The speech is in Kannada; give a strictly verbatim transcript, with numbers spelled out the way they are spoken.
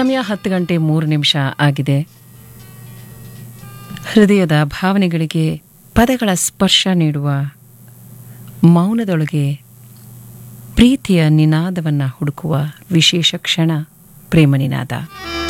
ಸಮಯ ಹತ್ತು ಗಂಟೆ ಮೂರು ನಿಮಿಷ ಆಗಿದೆ. ಹೃದಯದ ಭಾವನೆಗಳಿಗೆ ಪದಗಳ ಸ್ಪರ್ಶ ನೀಡುವ ಮೌನದೊಳಗೆ ಪ್ರೀತಿಯ ನಿನಾದವನ್ನು ಹುಡುಕುವ ವಿಶೇಷ ಕ್ಷಣ ಪ್ರೇಮ ನಿನಾದ.